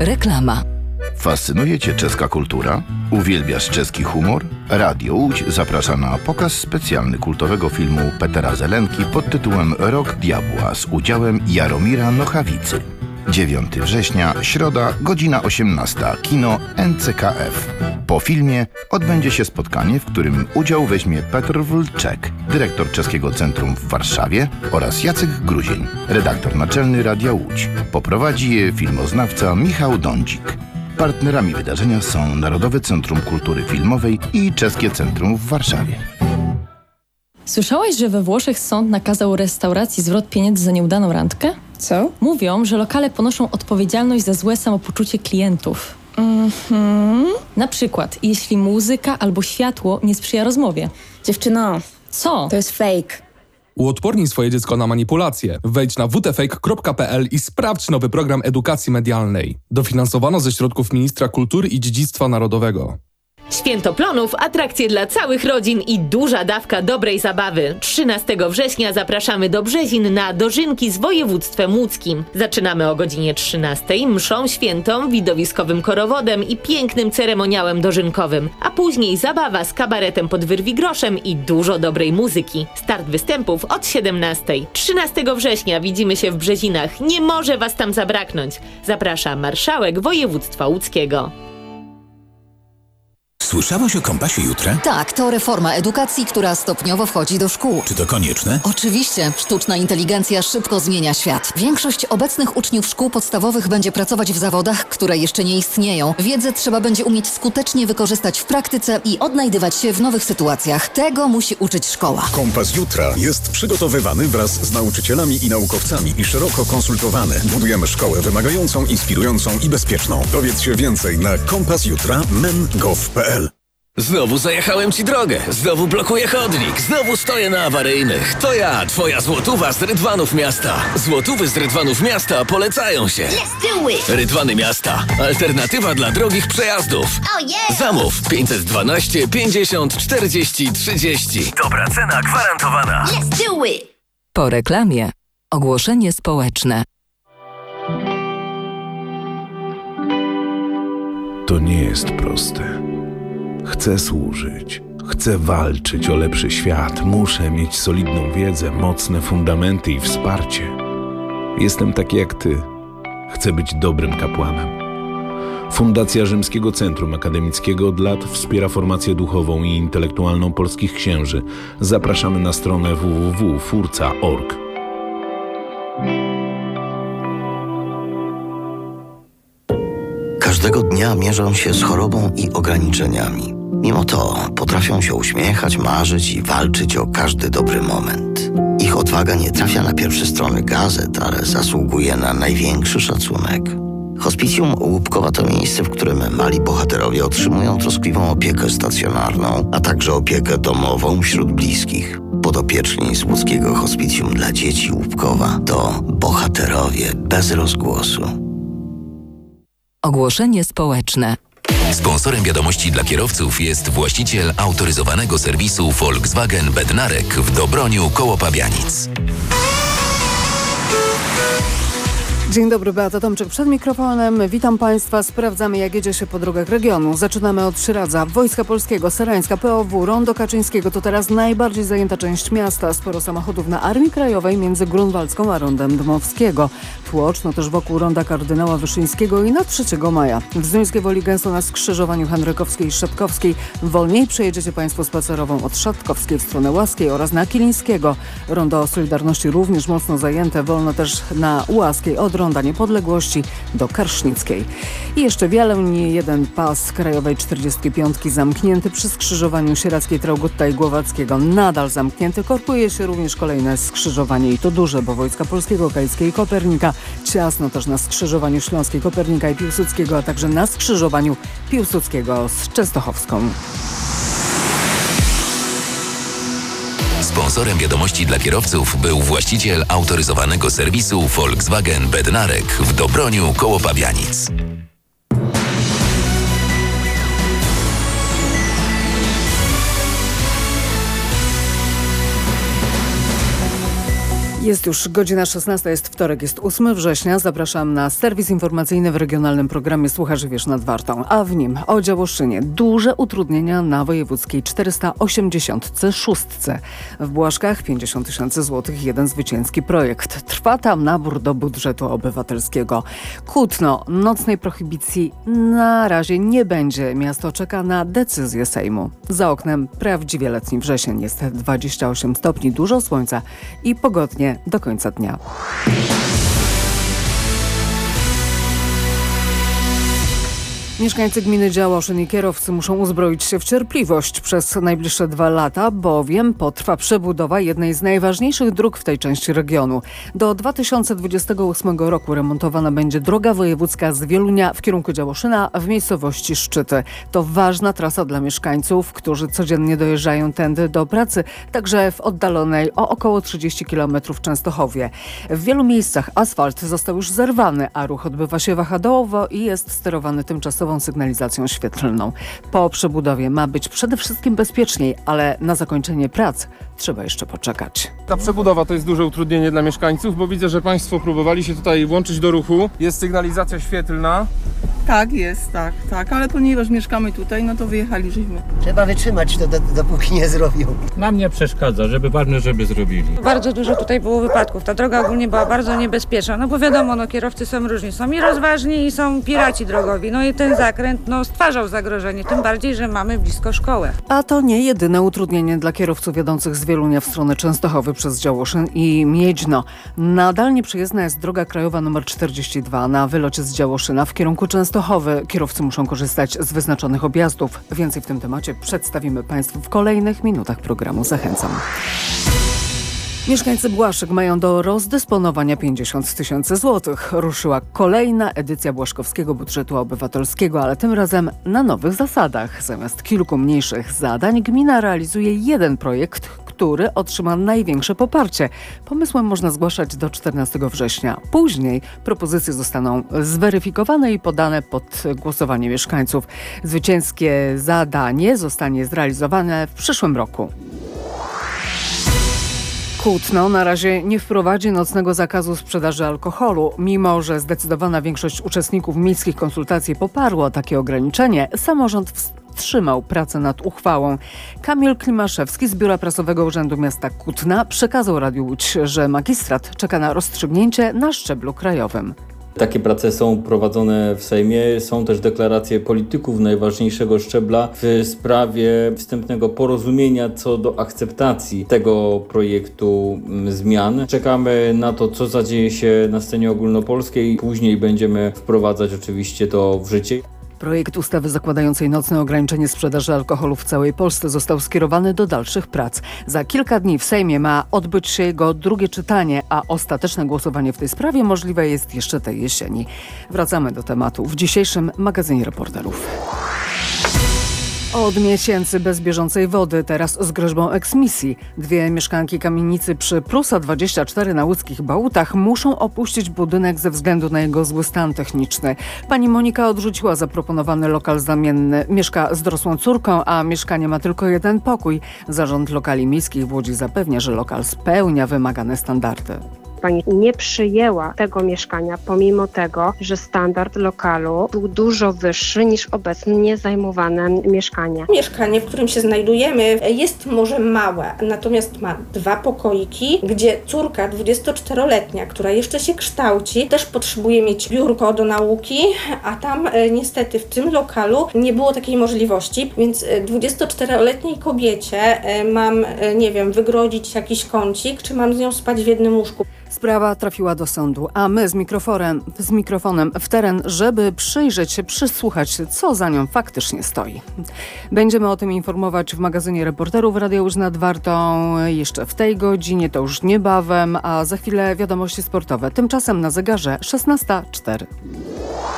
Reklama. Fascynuje Cię czeska kultura? Uwielbiasz czeski humor? Radio Łódź zaprasza na pokaz specjalny kultowego filmu Petera Zelenki pod tytułem Rok Diabła z udziałem Jaromira Nochawicy. 9 września, środa, godzina 18, kino NCKF. Po filmie odbędzie się spotkanie, w którym udział weźmie Petr Wlczek, dyrektor Czeskiego Centrum w Warszawie, oraz Jacek Gruzień, redaktor naczelny Radia Łódź. Poprowadzi je filmoznawca Michał Dądzik. Partnerami wydarzenia są Narodowe Centrum Kultury Filmowej i Czeskie Centrum w Warszawie. Słyszałeś, że we Włoszech sąd nakazał restauracji zwrot pieniędzy za nieudaną randkę? Co? Mówią, że lokale ponoszą odpowiedzialność za złe samopoczucie klientów. Na przykład, jeśli muzyka albo światło nie sprzyja rozmowie. Dziewczyno, Co? to jest fake. Uodpornij swoje dziecko na manipulacje. Wejdź na wtfake.pl i sprawdź nowy program edukacji medialnej. Dofinansowano ze środków Ministra Kultury i Dziedzictwa Narodowego. Święto Plonów, atrakcje dla całych rodzin i duża dawka dobrej zabawy. 13 września zapraszamy do Brzezin na dożynki z województwem łódzkim. Zaczynamy o godzinie 13, mszą świętą, widowiskowym korowodem i pięknym ceremoniałem dożynkowym. A później zabawa z kabaretem pod Wyrwigroszem i dużo dobrej muzyki. Start występów od 17. 13 września widzimy się w Brzezinach. Nie może was tam zabraknąć. Zaprasza marszałek województwa łódzkiego. Słyszałeś o Kompasie Jutra? Tak, to reforma edukacji, która stopniowo wchodzi do szkół. Czy to konieczne? Oczywiście, sztuczna inteligencja szybko zmienia świat. Większość obecnych uczniów szkół podstawowych będzie pracować w zawodach, które jeszcze nie istnieją. Wiedzę trzeba będzie umieć skutecznie wykorzystać w praktyce i odnajdywać się w nowych sytuacjach. Tego musi uczyć szkoła. Kompas Jutra jest przygotowywany wraz z nauczycielami i naukowcami i szeroko konsultowany. Budujemy szkołę wymagającą, inspirującą i bezpieczną. Dowiedz się więcej na kompasjutra.men.gov.pl. Znowu zajechałem ci drogę, znowu blokuję chodnik, znowu stoję na awaryjnych. To ja, twoja złotówa z Rydwanów Miasta. Złotówy z Rydwanów Miasta polecają się. Let's do it! Rydwany Miasta. Alternatywa dla drogich przejazdów. Oh yeah! Zamów 512 50 40 30. Dobra cena gwarantowana. Let's do it! Po reklamie. Ogłoszenie społeczne. To nie jest proste. Chcę służyć, chcę walczyć o lepszy świat, muszę mieć solidną wiedzę, mocne fundamenty i wsparcie. Jestem taki jak ty. Chcę być dobrym kapłanem. Fundacja Rzymskiego Centrum Akademickiego od lat wspiera formację duchową i intelektualną polskich księży. Zapraszamy na stronę www.furca.org. Każdego dnia mierzą się z chorobą i ograniczeniami. Mimo to potrafią się uśmiechać, marzyć i walczyć o każdy dobry moment. Ich odwaga nie trafia na pierwsze strony gazet, ale zasługuje na największy szacunek. Hospicjum Łupkowa to miejsce, w którym mali bohaterowie otrzymują troskliwą opiekę stacjonarną, a także opiekę domową wśród bliskich. Podopieczni z łódzkiego Hospicjum dla Dzieci Łupkowa to bohaterowie bez rozgłosu. Ogłoszenie społeczne. Sponsorem wiadomości dla kierowców jest właściciel autoryzowanego serwisu Volkswagen Bednarek w Dobroniu koło Pabianic. Dzień dobry, Beata Tomczyk przed mikrofonem. Witam Państwa. Sprawdzamy, jak jedzie się po drogach regionu. Zaczynamy od Szyradza. Wojska Polskiego, Serańska, POW, Rondo Kaczyńskiego to teraz najbardziej zajęta część miasta. Sporo samochodów na Armii Krajowej między Grunwaldzką a Rondem Dmowskiego. Tłoczno też wokół Ronda Kardynała Wyszyńskiego i na 3 maja. W Zduńskiej Woli gęsto na skrzyżowaniu Henrykowskiej i Szatkowskiej. Wolniej przejedziecie Państwo spacerową od Szatkowskiej w stronę Łaskiej oraz na Kilińskiego. Rondo Solidarności również mocno zajęte. Wolno też na Łaskiej od Ronda Niepodległości do Karsznickiej. I jeszcze Wieleń, jeden pas Krajowej 45 zamknięty przy skrzyżowaniu Sieradzkiej, Traugutta i Głowackiego. Nadal zamknięty. Korkuje się również kolejne skrzyżowanie i to duże, bo Wojska Polskiego, Kaliskiej i Kopernika. Ciasno też na skrzyżowaniu Śląskiej, Kopernika i Piłsudskiego, a także na skrzyżowaniu Piłsudskiego z Częstochowską. Sponsorem wiadomości dla kierowców był właściciel autoryzowanego serwisu Volkswagen Bednarek w Dobroniu koło Pabianic. Jest już godzina 16, jest wtorek, jest 8 września. Zapraszam na serwis informacyjny w regionalnym programie Słuchasz i Wiesz nad Wartą. A w nim o Działoszynie. Duże utrudnienia na wojewódzkiej 486. W Błaszkach 50 000 złotych, jeden zwycięski projekt. Trwa tam nabór do budżetu obywatelskiego. Kutno, nocnej prohibicji na razie nie będzie. Miasto czeka na decyzję Sejmu. Za oknem prawdziwie letni wrzesień. Jest 28 stopni, dużo słońca i pogodnie do końca dnia. Mieszkańcy gminy Działoszyn i kierowcy muszą uzbroić się w cierpliwość przez najbliższe 2 lata, bowiem potrwa przebudowa jednej z najważniejszych dróg w tej części regionu. Do 2028 roku remontowana będzie droga wojewódzka z Wielunia w kierunku Działoszyna w miejscowości Szczyty. To ważna trasa dla mieszkańców, którzy codziennie dojeżdżają tędy do pracy, także w oddalonej o około 30 km Częstochowie. W wielu miejscach asfalt został już zerwany, a ruch odbywa się wahadołowo i jest sterowany tymczasową sygnalizacją świetlną. Po przebudowie ma być przede wszystkim bezpieczniej, ale na zakończenie prac trzeba jeszcze poczekać. Ta przebudowa to jest duże utrudnienie dla mieszkańców, bo widzę, że Państwo próbowali się tutaj włączyć do ruchu. Jest sygnalizacja świetlna. Tak, jest, tak, ale ponieważ mieszkamy tutaj, no to wyjechaliśmy. Trzeba wytrzymać to, dopóki nie zrobią. Nam nie przeszkadza, ważne, żeby zrobili. Bardzo dużo tutaj było wypadków. Ta droga ogólnie była bardzo niebezpieczna, no bo wiadomo, kierowcy są różni. Są i rozważni, i są piraci drogowi. No i ten zakręt, stwarzał zagrożenie, tym bardziej, że mamy blisko szkołę. A to nie jedyne utrudnienie dla kierowców jadących z Wielunia w stronę Częstochowy przez Działoszyn i Miedźno. Nadal nieprzejezdna jest droga krajowa nr 42 na wylocie z Działoszyna w kierunku Częstochowy. Kierowcy muszą korzystać z wyznaczonych objazdów. Więcej w tym temacie przedstawimy Państwu w kolejnych minutach programu. Zachęcam. Mieszkańcy Błaszek mają do rozdysponowania 50 000 złotych. Ruszyła kolejna edycja błaszkowskiego budżetu obywatelskiego, ale tym razem na nowych zasadach. Zamiast kilku mniejszych zadań gmina realizuje jeden projekt, który otrzyma największe poparcie. Pomysłem można zgłaszać do 14 września. Później propozycje zostaną zweryfikowane i podane pod głosowanie mieszkańców. Zwycięskie zadanie zostanie zrealizowane w przyszłym roku. Kutno na razie nie wprowadzi nocnego zakazu sprzedaży alkoholu. Mimo że zdecydowana większość uczestników miejskich konsultacji poparło takie ograniczenie, samorząd wstrzymał pracę nad uchwałą. Kamil Klimaszewski z Biura Prasowego Urzędu Miasta Kutna przekazał Radiu Łódź, że magistrat czeka na rozstrzygnięcie na szczeblu krajowym. Takie prace są prowadzone w Sejmie. Są też deklaracje polityków najważniejszego szczebla w sprawie wstępnego porozumienia co do akceptacji tego projektu zmian. Czekamy na to, co zadzieje się na scenie ogólnopolskiej. Później będziemy wprowadzać oczywiście to w życie. Projekt ustawy zakładającej nocne ograniczenie sprzedaży alkoholu w całej Polsce został skierowany do dalszych prac. Za kilka dni w Sejmie ma odbyć się jego drugie czytanie, a ostateczne głosowanie w tej sprawie możliwe jest jeszcze tej jesieni. Wracamy do tematu w dzisiejszym magazynie reporterów. Od miesięcy bez bieżącej wody, teraz z groźbą eksmisji. 2 mieszkanki kamienicy przy Prusa 24 na łódzkich Bałutach muszą opuścić budynek ze względu na jego zły stan techniczny. Pani Monika odrzuciła zaproponowany lokal zamienny. Mieszka z dorosłą córką, a mieszkanie ma tylko jeden pokój. Zarząd Lokali Miejskich w Łodzi zapewnia, że lokal spełnia wymagane standardy. Pani nie przyjęła tego mieszkania, pomimo tego, że standard lokalu był dużo wyższy niż obecnie zajmowane mieszkanie. Mieszkanie, w którym się znajdujemy, jest może małe, natomiast ma 2 pokoiki, gdzie córka 24-letnia, która jeszcze się kształci, też potrzebuje mieć biurko do nauki, a tam niestety w tym lokalu nie było takiej możliwości, więc 24-letniej kobiecie mam, wygrodzić jakiś kącik, czy mam z nią spać w jednym łóżku. Sprawa trafiła do sądu, a my z mikrofonem w teren, żeby przyjrzeć się, przysłuchać się, co za nią faktycznie stoi. Będziemy o tym informować w magazynie reporterów Radia Łódź nad Wartą jeszcze w tej godzinie, to już niebawem, a za chwilę wiadomości sportowe. Tymczasem na zegarze 16:04.